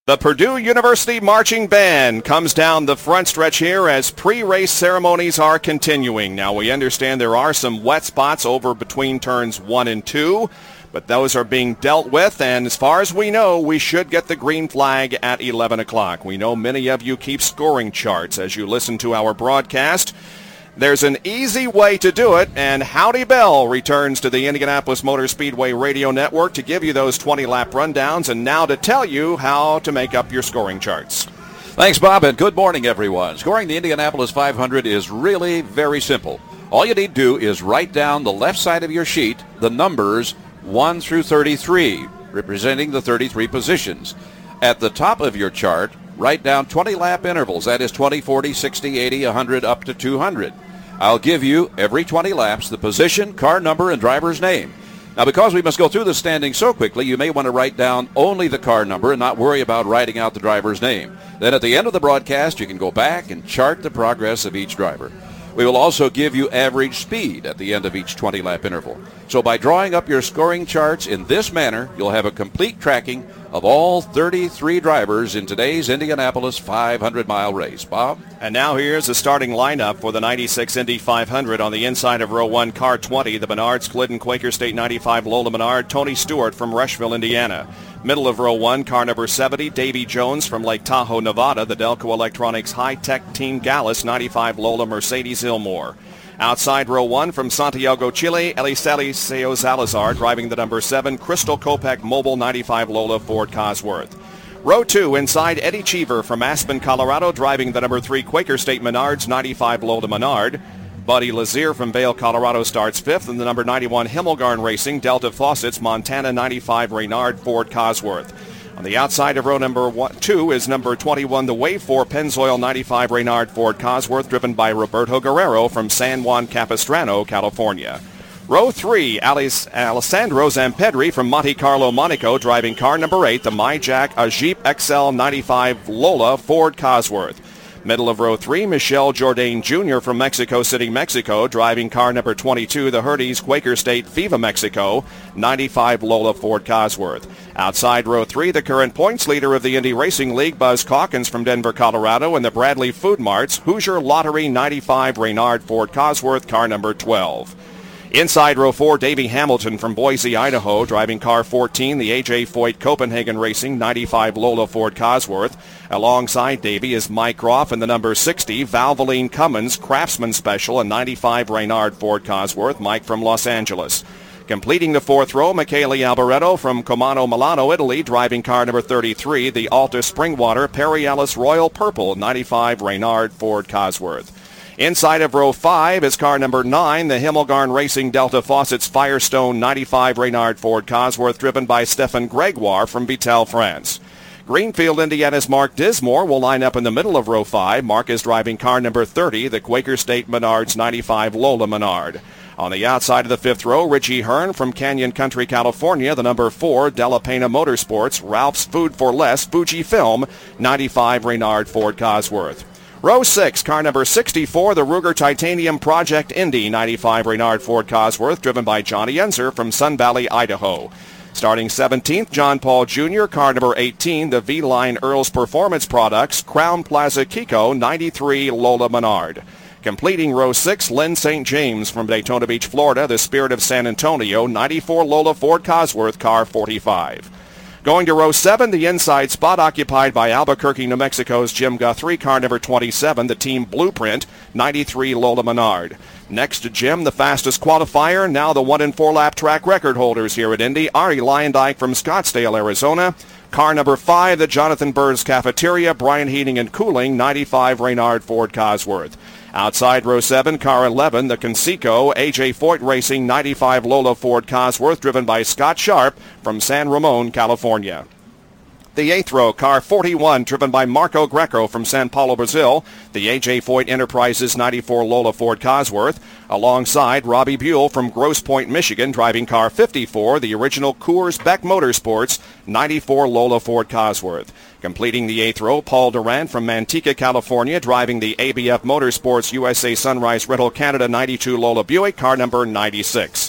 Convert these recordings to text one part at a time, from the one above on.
The Purdue University Marching Band comes down the front stretch here as pre-race ceremonies are continuing. Now, we understand there are some wet spots over between turns 1 and 2, but those are being dealt with, and as far as we know, we should get the green flag at 11 o'clock. We know many of you keep scoring charts as you listen to our broadcast. There's an easy way to do it, and Howdy Bell returns to the Indianapolis Motor Speedway Radio Network to give you those 20-lap rundowns and now to tell you how to make up your scoring charts. Thanks, Bob, and good morning, everyone. Scoring the Indianapolis 500 is really very simple. All you need to do is write down the left side of your sheet the numbers 1 through 33, representing the 33 positions. At the top of your chart, write down 20-lap intervals. That is 20, 40, 60, 80, 100, up to 200. I'll give you, every 20 laps, the position, car number, and driver's name. Now, because we must go through the standings so quickly, you may want to write down only the car number and not worry about writing out the driver's name. Then at the end of the broadcast, you can go back and chart the progress of each driver. We will also give you average speed at the end of each 20-lap interval. So by drawing up your scoring charts in this manner, you'll have a complete tracking of all 33 drivers in today's Indianapolis 500-mile race. Bob? And now here's the starting lineup for the 96 Indy 500. On the inside of row 1, car 20, the Menards Glidden Quaker State 95 Lola Menard, Tony Stewart from Rushville, Indiana. Middle of row 1, car number 70, Davy Jones from Lake Tahoe, Nevada, the Delco Electronics High-Tech Team Gallus 95 Lola Mercedes Ilmore. Outside row 1 from Santiago, Chile, Eliseo Salazar driving the number 7 Crystal Kopech Mobile 95 Lola Ford Cosworth. Row 2 inside Eddie Cheever from Aspen, Colorado driving the number 3 Quaker State Menards 95 Lola Menard. Buddy Lazier from Vail, Colorado starts 5th, and the number 91 Himmelgarn Racing Delta Faucets Montana 95 Reynard Ford Cosworth. On the outside of row number 2 is number 21, the Wave 4 Pennzoil 95 Reynard Ford Cosworth, driven by Roberto Guerrero from San Juan Capistrano, California. Row 3, Alessandro Zampedri from Monte Carlo, Monaco, driving car number 8, the MyJack Ajip XL 95 Lola Ford Cosworth. Middle of row 3, Michel Jourdain Jr. from Mexico City, Mexico, driving car number 22, the Herdes Quaker State Viva Mexico 95 Lola Ford Cosworth. Outside row 3, the current points leader of the Indy Racing League, Buzz Calkins from Denver, Colorado, and the Bradley Food Marts Hoosier Lottery 95 Reynard Ford Cosworth, car number 12. Inside row 4, Davey Hamilton from Boise, Idaho, driving car 14, the A.J. Foyt Copenhagen Racing 95 Lola Ford Cosworth. Alongside Davey is Mike Groff in the number 60, Valvoline Cummins Craftsman Special and 95 Reynard Ford Cosworth, Mike from Los Angeles. Completing the 4th row, Michele Alboreto from Comano, Milano, Italy, driving car number 33, the Alta Springwater Perry Ellis Royal Purple 95 Reynard Ford Cosworth. Inside of row 5 is car number 9, the Himmelgarn Racing Delta Faucets Firestone 95 Reynard Ford Cosworth, driven by Stefan Gregoire from Vittel, France. Greenfield, Indiana's Mark Dismore will line up in the middle of row 5. Mark is driving car number 30, the Quaker State Menards 95 Lola Menard. On the outside of the 5th row, Richie Hearn from Canyon Country, California, the number 4 Della Pena Motorsports Ralph's Food for Less Fujifilm 95 Reynard Ford Cosworth. Row 6, car number 64, the Ruger Titanium Project Indy 95 Reynard Ford Cosworth, driven by Johnny Enzer from Sun Valley, Idaho. Starting 17th, John Paul Jr., car number 18, the V-Line Earls Performance Products Crown Plaza Kiko 93 Lola Menard. Completing row 6, Lynn St. James from Daytona Beach, Florida, the Spirit of San Antonio 94 Lola Ford Cosworth, car 45. Going to row 7, the inside spot occupied by Albuquerque, New Mexico's Jim Guthrie, car number 27, the Team Blueprint, 93 Lola Menard. Next to Jim, the fastest qualifier, now the 1 and 4 lap track record holders here at Indy, Ari Leyendijk from Scottsdale, Arizona. Car number 5, the Jonathan Burns Cafeteria, Brian Heating and Cooling, 95 Reynard Ford Cosworth. Outside row 7, car 11, the Conseco A.J. Foyt Racing 95 Lola Ford Cosworth, driven by Scott Sharp from San Ramon, California. The 8th row, car 41, driven by Marco Greco from Sao Paulo, Brazil, the A.J. Foyt Enterprises 94 Lola Ford Cosworth, alongside Robbie Buell from Grosse Pointe, Michigan, driving car 54, the original Coors Beck Motorsports 94 Lola Ford Cosworth. Completing the 8th row, Paul Durant from Manteca, California, driving the ABF Motorsports USA Sunrise Rental Canada 92 Lola Buick, car number 96.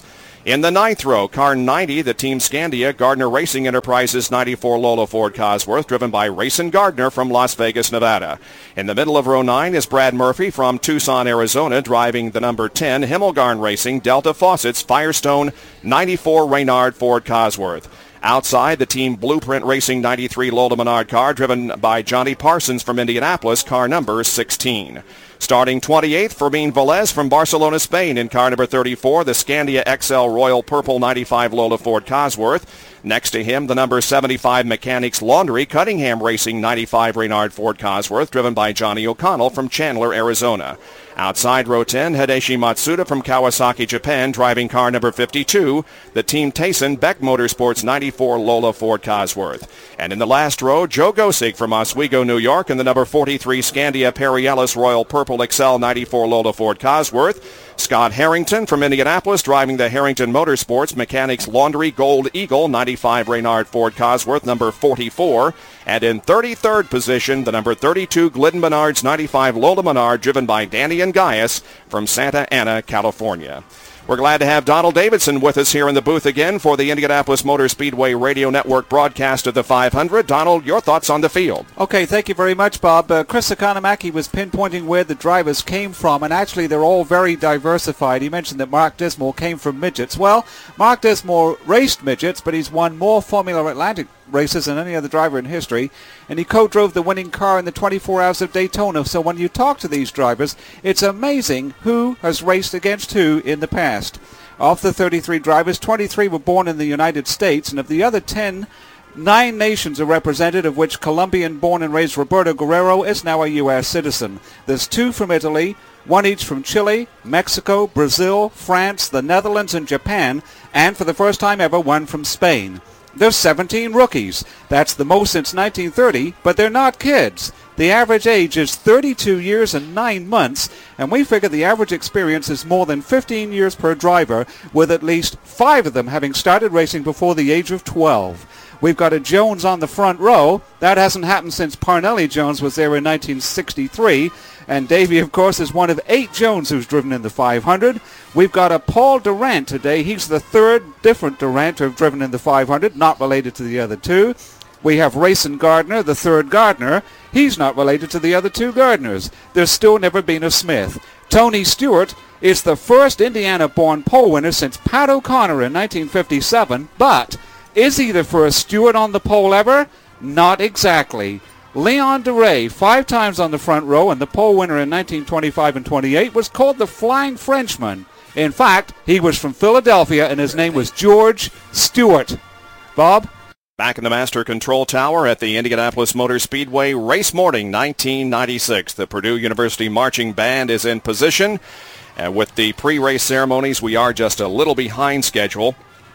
In the 9th row, car 90, the Team Scandia Gardner Racing Enterprises 94 Lola Ford Cosworth, driven by Rayson Gardner from Las Vegas, Nevada. In the middle of row 9 is Brad Murphy from Tucson, Arizona, driving the number 10 Himmelgarn Racing Delta Faucets Firestone 94 Reynard Ford Cosworth. Outside, the Team Blueprint Racing 93 Lola Menard car, driven by Johnny Parsons from Indianapolis, car number 16. Starting 28th, Fermín Velez from Barcelona, Spain, in car number 34, the Scandia XL Royal Purple 95 Lola Ford Cosworth. Next to him, the number 75 Mechanics Laundry Cunningham Racing 95 Reynard Ford Cosworth, driven by Johnny O'Connell from Chandler, Arizona. Outside row 10, Hideshi Matsuda from Kawasaki, Japan, driving car number 52, the Team Taysen Beck Motorsports 94 Lola Ford Cosworth. And in the last row, Joe Gosig from Oswego, New York, in the number 43 Scandia Perry Ellis Royal Purple XL 94 Lola Ford Cosworth. Scott Harrington from Indianapolis, driving the Harrington Motorsports Mechanics Laundry Gold Eagle 95 Reynard Ford Cosworth, number 44. And in 33rd position, the number 32 Glidden Menards 95 Lola Menard, driven by Danny and Gaius from Santa Ana, California. We're glad to have Donald Davidson with us here in the booth again for the Indianapolis Motor Speedway Radio Network broadcast of the 500. Donald, your thoughts on the field? Okay, thank you very much, Bob. Chris Economaki was pinpointing where the drivers came from, and actually they're all very diversified. He mentioned that Mark Dismore came from midgets. Well, Mark Dismore raced midgets, but he's won more Formula Atlantic races than any other driver in history, and he co-drove the winning car in the 24 Hours of Daytona. So when you talk to these drivers, it's amazing who has raced against who in the past. Of the 33 drivers, 23 were born in the United States, and of the other 10, 9 nations are represented, of which Colombian-born and raised Roberto Guerrero is now a U.S. citizen. There's 2 from Italy, 1 each from Chile, Mexico, Brazil, France, the Netherlands, and Japan, and for the first time ever, 1 from Spain. There's 17 rookies. That's the most since 1930, but they're not kids. The average age is 32 years and 9 months, and we figure the average experience is more than 15 years per driver, with at least 5 of them having started racing before the age of 12. We've got a Jones on the front row. That hasn't happened since Parnelli Jones was there in 1963. And Davey, of course, is one of 8 Jones who's driven in the 500. We've got a Paul Durant today. He's the 3rd different Durant to have driven in the 500, not related to the other 2. We have Rayson Gardner, the 3rd Gardner. He's not related to the other 2 Gardners. There's still never been a Smith. Tony Stewart is the first Indiana-born pole winner since Pat O'Connor in 1957, but is he the first Stewart on the pole ever? Not exactly. Leon DeRay, 5 times on the front row and the pole winner in 1925 and 28, was called the Flying Frenchman. In fact, he was from Philadelphia and his name was George Stewart. Bob? Back in the Master Control Tower at the Indianapolis Motor Speedway, race morning 1996. The Purdue University Marching Band is in position. And with the pre-race ceremonies, we are just a little behind schedule.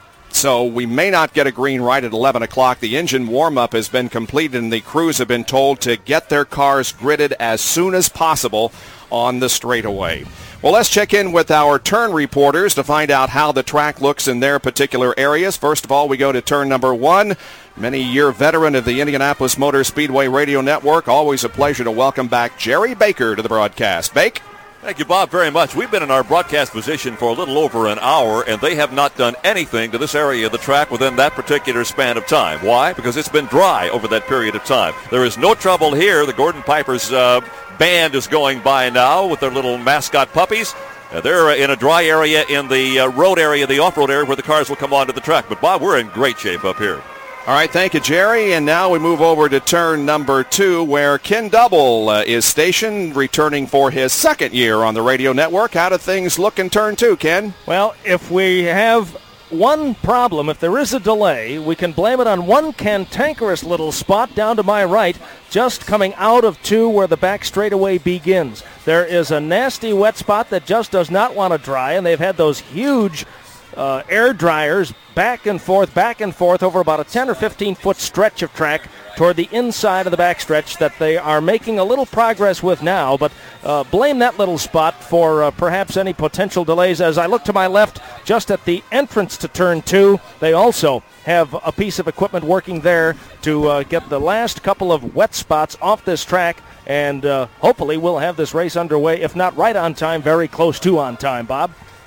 So we may not get a green right at 11 o'clock. The engine warm-up has been completed, and the crews have been told to get their cars gridded as soon as possible on the straightaway. Well, let's check in with our turn reporters to find out how the track looks in their particular areas. First of all, we go to turn number 1. Many-year veteran of the Indianapolis Motor Speedway Radio Network. Always a pleasure to welcome back Jerry Baker to the broadcast. Bake? Thank you, Bob, very much. We've been in our broadcast position for a little over an hour, and they have not done anything to this area of the track within that particular span of time. Why? Because it's been dry over that period of time. There is no trouble here. The Gordon Pipers band is going by now with their little mascot puppies. They're in a dry area in the road area, the off-road area, where the cars will come onto the track. But, Bob, we're in great shape up here. All right, thank you, Jerry. And now we move over to turn number 2, where Ken Double is stationed, returning for his 2nd year on the radio network. How do things look in turn 2, Ken? Well, if we have one problem, if there is a delay, we can blame it on one cantankerous little spot down to my right, just coming out of 2 where the back straightaway begins. There is a nasty wet spot that just does not want to dry, and they've had those huge air dryers back and forth over about a 10 or 15 foot stretch of track toward the inside of the backstretch that they are making a little progress with now, but blame that little spot for perhaps any potential delays. As I look to my left, just at the entrance to turn 2, they also have a piece of equipment working there to get the last couple of wet spots off this track, and hopefully we'll have this race underway, if not right on time, very close to on time, Bob.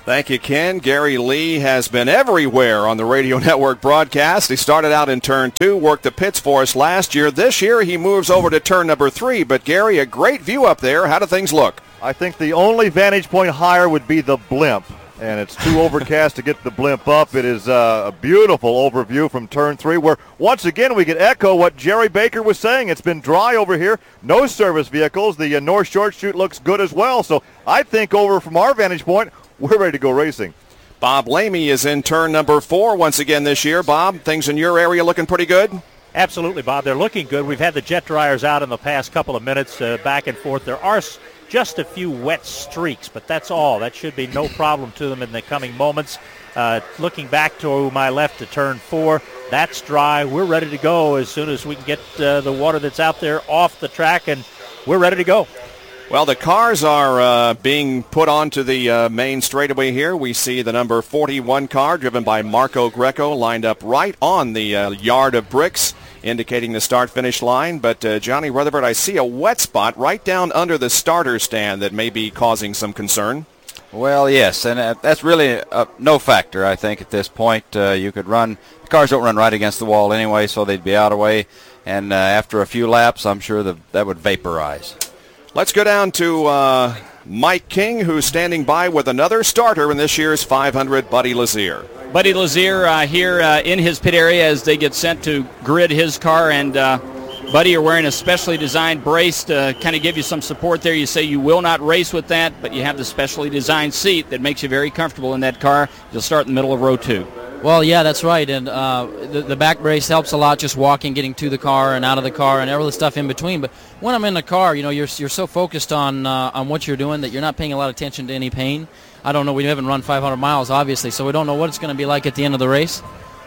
Thank you, Ken. Gary Lee has been everywhere on the Radio Network broadcast. He started out in turn 2, worked the pits for us last year. This year he moves over to turn number 3. But, Gary, a great view up there. How do things look? I think the only vantage point higher would be the blimp. And it's too overcast to get the blimp up. It is a beautiful overview from turn 3, where once again we can echo what Jerry Baker was saying. It's been dry over here. No service vehicles. The North Short Chute looks good as well. So I think over from our vantage point, we're ready to go racing. Bob Lamy is in turn number 4 once again this year. Bob, things in your area looking pretty good? Absolutely, Bob. They're looking good. We've had the jet dryers out in the past couple of minutes, back and forth. There are just a few wet streaks, but that's all. That should be no problem to them in the coming moments. Looking back to my left to turn 4, that's dry. We're ready to go as soon as we can get the water that's out there off the track, and we're ready to go. Well, the cars are being put onto the main straightaway here. We see the number 41 car driven by Marco Greco lined up right on the yard of bricks, indicating the start-finish line. But, Johnny Rutherford, I see a wet spot right down under the starter stand that may be causing some concern. Well, yes, and that's really no factor, I think, at this point. You could run, the cars don't run right against the wall anyway, so they'd be out of the way. And after a few laps, I'm sure that would vaporize. Let's go down to Mike King, who's standing by with another starter in this year's 500, Buddy Lazier. Buddy Lazier here in his pit area as they get sent to grid his car. And, Buddy, you're wearing a specially designed brace to kind of give you some support there. You say you will not race with that, but you have the specially designed seat that makes you very comfortable in that car. You'll start in the middle of row 2. Well, yeah, that's right, and the back brace helps a lot, just walking, getting to the car and out of the car and all the stuff in between. But when I'm in the car, you're so focused on what you're doing that you're not paying a lot of attention to any pain. I don't know, we haven't run 500 miles, obviously, so we don't know what it's going to be like at the end of the race.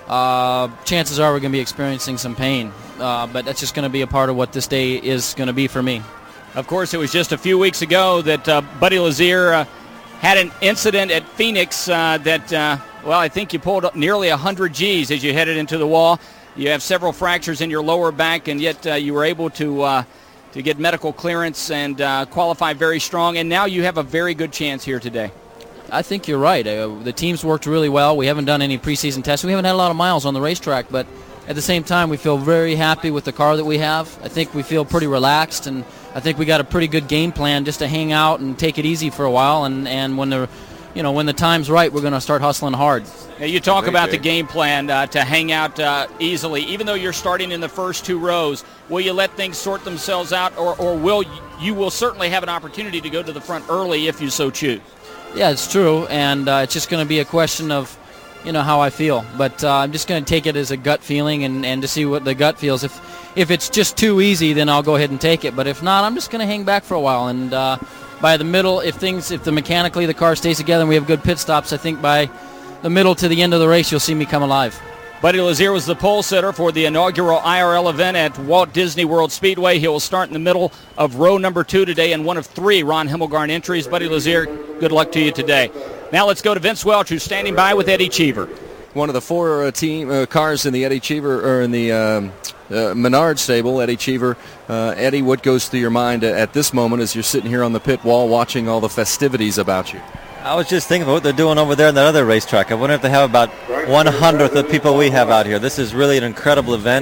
Chances are we're going to be experiencing some pain, but that's just going to be a part of what this day is going to be for me. Of course, it was just a few weeks ago that Buddy Lazier had an incident at Phoenix that... Well, I think you pulled up nearly 100 Gs as you headed into the wall. You have several fractures in your lower back, and yet you were able to get medical clearance and qualify very strong. And now you have a very good chance here today. I think you're right. The team's worked really well. We haven't done any preseason tests. We haven't had a lot of miles on the racetrack, but at the same time, we feel very happy with the car that we have. I think we feel pretty relaxed, and I think we got a pretty good game plan just to hang out and take it easy for a while. And when the time's right, we're going to start hustling hard. Now you talk about the game plan to hang out easily. Even though you're starting in the first 2 rows, will you let things sort themselves out, or will you will certainly have an opportunity to go to the front early if you so choose? Yeah, it's true, and it's just going to be a question of, how I feel. But I'm just going to take it as a gut feeling and to see what the gut feels. If it's just too easy, then I'll go ahead and take it. But if not, I'm just going to hang back for a while. And by the middle, if mechanically the car stays together and we have good pit stops, I think by the middle to the end of the race, you'll see me come alive. Buddy Lazier was the pole sitter for the inaugural IRL event at Walt Disney World Speedway. He will start in the middle of row number 2 today and one of 3 Ron Himmelgarn entries. Buddy Lazier, good luck to you today. Now let's go to Vince Welch, who's standing by with Eddie Cheever. One of the 4 team cars in the Eddie Cheever, or in the Menard stable, Eddie Cheever. Eddie, what goes through your mind at this moment as you're sitting here on the pit wall watching all the festivities about you? I was just thinking about what they're doing over there in that other racetrack. I wonder if they have about 1/100th of the people we have out here. This is really an incredible event.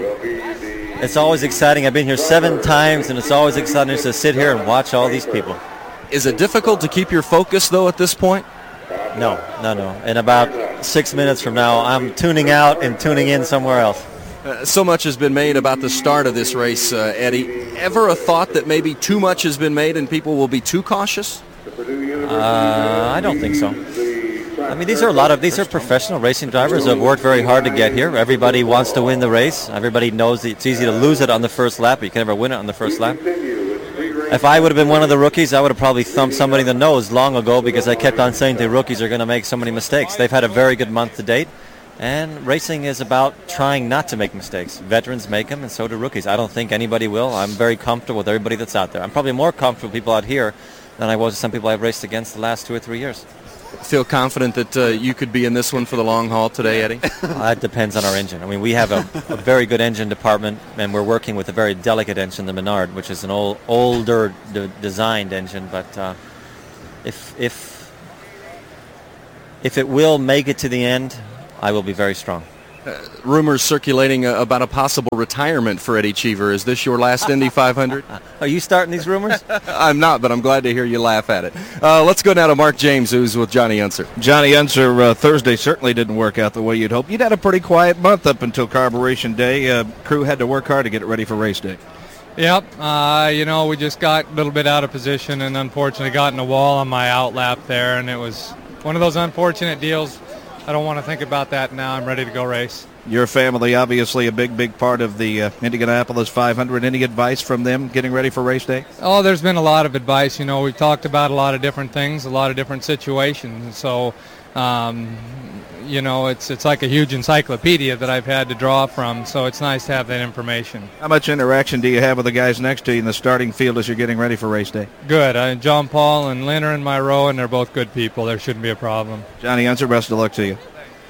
It's always exciting. I've been here 7 times, and it's always exciting just to sit here and watch all these people. Is it difficult to keep your focus, though, at this point? No. In about 6 minutes from now, I'm tuning out and tuning in somewhere else. So much has been made about the start of this race, Eddie. Ever a thought that maybe too much has been made and people will be too cautious? I don't think so. I mean, these are professional racing drivers who have worked very hard to get here. Everybody wants to win the race. Everybody knows that it's easy to lose it on the first lap, but you can never win it on the first lap. If I would have been one of the rookies, I would have probably thumped somebody in the nose long ago because I kept on saying the rookies are going to make so many mistakes. They've had a very good month to date, and racing is about trying not to make mistakes. Veterans make them, and so do rookies. I don't think anybody will. I'm very comfortable with everybody that's out there. I'm probably more comfortable with people out here than I was with some people I've raced against the last 2 or 3 years. Feel confident that you could be in this one for the long haul today, Eddie? It depends on our engine. I mean, we have a very good engine department, and we're working with a very delicate engine, the Menard, which is an older designed engine. But if if it will make it to the end, I will be very strong. Rumors circulating about a possible retirement for Eddie Cheever. Is this your last Indy 500? Are you starting these rumors? I'm not, but I'm glad to hear you laugh at it. Let's go now to Mark James, who's with Johnny Unser. Johnny Unser, Thursday certainly didn't work out the way you'd hoped. You'd had a pretty quiet month up until Carburation Day. Crew had to work hard to get it ready for race day. Yep. We just got a little bit out of position and unfortunately got in a wall on my out lap there, and it was one of those unfortunate deals. I don't want to think about that now. I'm ready to go race. Your family, obviously a big part of the Indianapolis 500. Any advice from them getting ready for race day? Oh, there's been a lot of advice. We've talked about a lot of different things, a lot of different situations. So, it's like a huge encyclopedia that I've had to draw from. So it's nice to have that information. How much interaction do you have with the guys next to you in the starting field as you're getting ready for race day? Good. John Paul and Lynn are in my row, and they're both good people. There shouldn't be a problem. Johnny Unser, best of luck to you.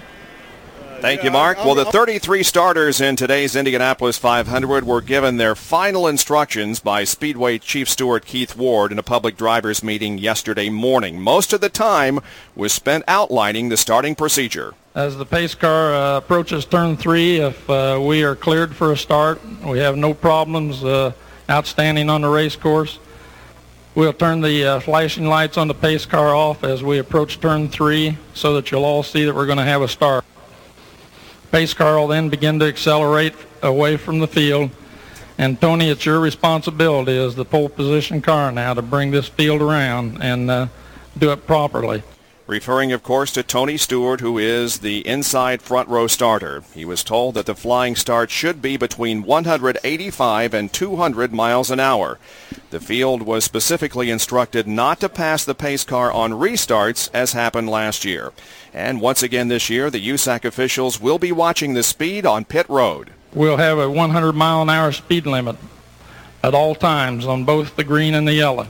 Thank you, Mark. Well, the 33 starters in today's Indianapolis 500 were given their final instructions by Speedway Chief Steward Keith Ward in a public drivers meeting yesterday morning. Most of the time was spent outlining the starting procedure. As the pace car approaches turn 3, if we are cleared for a start, we have no problems outstanding on the race course. We'll turn the flashing lights on the pace car off as we approach turn 3 so that you'll all see that we're going to have a start. Pace car will then begin to accelerate away from the field. And Tony, it's your responsibility as the pole position car now to bring this field around and do it properly. Referring, of course, to Tony Stewart, who is the inside front row starter. He was told that the flying start should be between 185 and 200 miles an hour. The field was specifically instructed not to pass the pace car on restarts, as happened last year. And once again this year, the USAC officials will be watching the speed on pit road. We'll have a 100 mile an hour speed limit at all times on both the green and the yellow.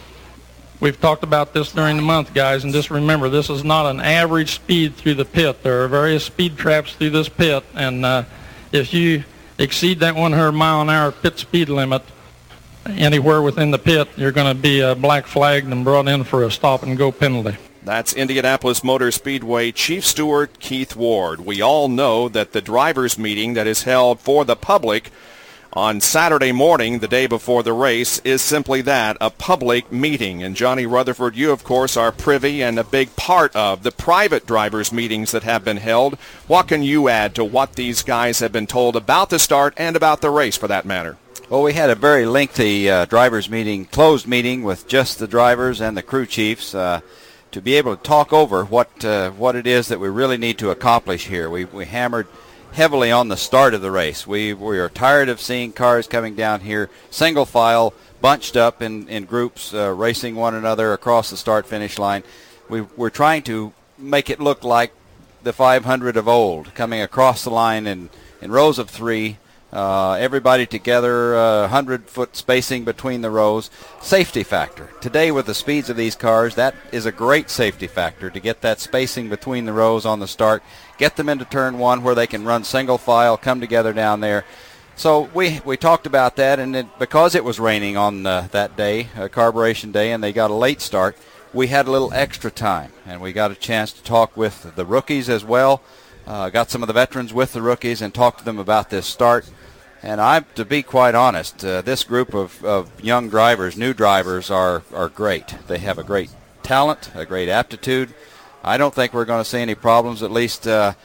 We've talked about this during the month, guys, and just remember, this is not an average speed through the pit. There are various speed traps through this pit, and if you exceed that 100 mile an hour pit speed limit anywhere within the pit, you're going to be black flagged and brought in for a stop-and-go penalty. That's Indianapolis Motor Speedway Chief Steward Keith Ward. We all know that the drivers' meeting that is held for the public on Saturday morning, the day before the race, is simply that, a public meeting. And Johnny Rutherford, you, of course, are privy and a big part of the private drivers' meetings that have been held. What can you add to what these guys have been told about the start and about the race, for that matter? Well, we had a very lengthy drivers' meeting, closed meeting with just the drivers and the crew chiefs to be able to talk over what it is that we really need to accomplish here. We hammered heavily on the start of the race. We are tired of seeing cars coming down here single file, bunched up in groups, racing one another across the start-finish line. We're trying to make it look like the 500 of old, coming across the line in rows of 3, everybody together, 100-foot spacing between the rows. Safety factor. Today, with the speeds of these cars, that is a great safety factor to get that spacing between the rows on the start, get them into turn 1 where they can run single file, come together down there. So we talked about that, and because it was raining on that day, Carburation Day, and they got a late start, we had a little extra time, and we got a chance to talk with the rookies as well. Got some of the veterans with the rookies and talked to them about this start. And to be quite honest, this group of young drivers, new drivers, are great. They have a great talent, a great aptitude. I don't think we're going to see any problems, at least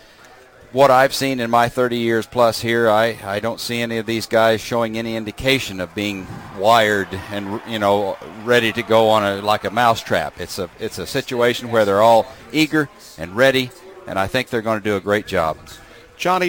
what I've seen in my 30 years plus here. I don't see any of these guys showing any indication of being wired and, ready to go on like a mousetrap. It's a situation where they're all eager and ready, and I think they're going to do a great job. Johnny,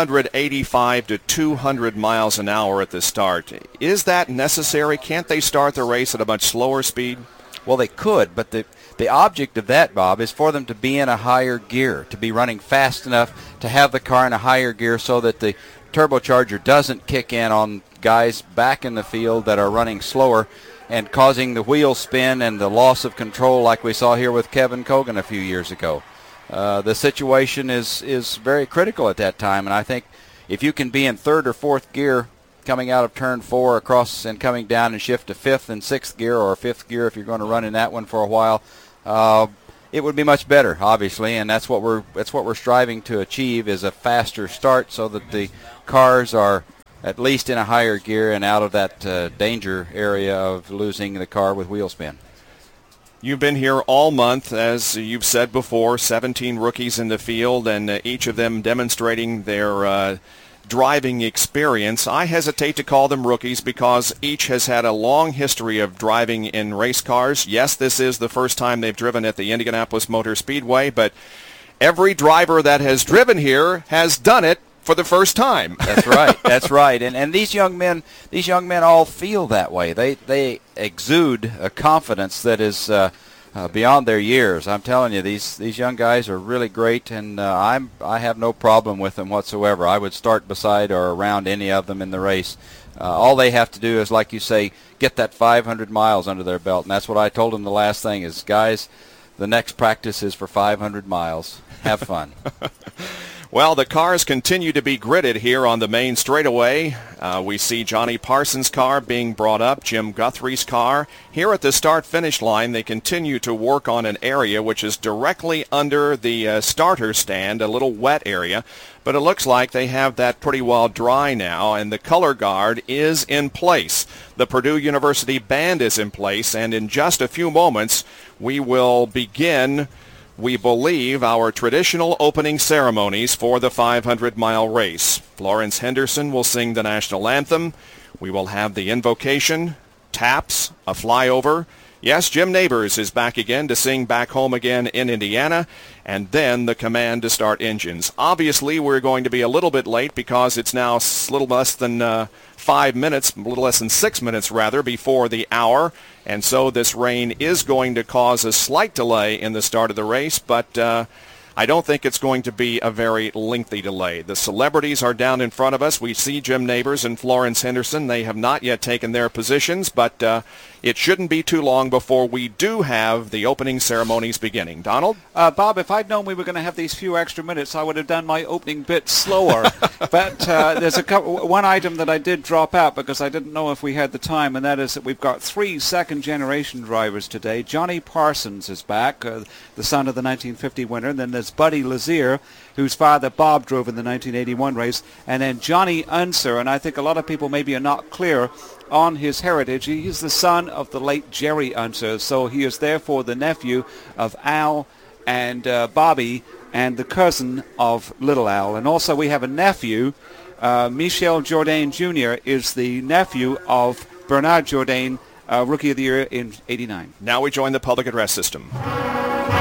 185 to 200 miles an hour at the start. Is that necessary? Can't they start the race at a much slower speed? Well, they could, but the object of that, Bob, is for them to be in a higher gear, to be running fast enough to have the car in a higher gear so that the turbocharger doesn't kick in on guys back in the field that are running slower and causing the wheel spin and the loss of control like we saw here with Kevin Cogan a few years ago. The situation is very critical at that time, and I think if you can be in third or fourth gear coming out of turn 4 across and coming down and shift to fifth and sixth gear, or fifth gear if you're going to run in that one for a while, it would be much better, obviously, and that's what we're striving to achieve, is a faster start so that the cars are at least in a higher gear and out of that danger area of losing the car with wheel spin. You've been here all month, as you've said before, 17 rookies in the field, and each of them demonstrating their driving experience. I hesitate to call them rookies because each has had a long history of driving in race cars. Yes, this is the first time they've driven at the Indianapolis Motor Speedway, but every driver that has driven here has done it for the first time. That's right. That's right. And these young men all feel that way. They exude a confidence that is beyond their years. I'm telling you, these young guys are really great, and I have no problem with them whatsoever. I would start beside or around any of them in the race. All they have to do is, like you say, get that 500 miles under their belt, and that's what I told them the last thing is, guys, the next practice is for 500 miles. Have fun. Well, the cars continue to be gridded here on the main straightaway. We see Johnny Parsons' car being brought up, Jim Guthrie's car. Here at the start-finish line, they continue to work on an area which is directly under the starter stand, a little wet area. But it looks like they have that pretty well dry now, and the color guard is in place. The Purdue University band is in place, and in just a few moments, we will begin, we believe, our traditional opening ceremonies for the 500-mile race. Florence Henderson will sing the national anthem. We will have the invocation, taps, a flyover. Yes, Jim Neighbors is back again to sing Back Home Again in Indiana, and then the command to start engines. Obviously, we're going to be a little bit late because it's now a little less than 5 minutes, a little less than 6 minutes, rather, before the hour. And so this rain is going to cause a slight delay in the start of the race, but I don't think it's going to be a very lengthy delay. The celebrities are down in front of us. We see Jim Neighbors and Florence Henderson. They have not yet taken their positions, but it shouldn't be too long before we do have the opening ceremonies beginning. Donald? Bob, if I'd known we were going to have these few extra minutes, I would have done my opening bit slower. But there's one item that I did drop out because I didn't know if we had the time, and that is that we've got 3 second-generation drivers today. Johnny Parsons is back, the son of the 1950 winner, and then there's Buddy Lazier, whose father Bob drove in the 1981 race, and then Johnny Unser, and I think a lot of people maybe are not clear on his heritage. He is the son of the late Jerry Unser, so he is therefore the nephew of Al and Bobby and the cousin of Little Al. And also we have a nephew, Michel Jourdain Jr. is the nephew of Bernard Jourdain, Rookie of the Year in '89. Now we join the public address system.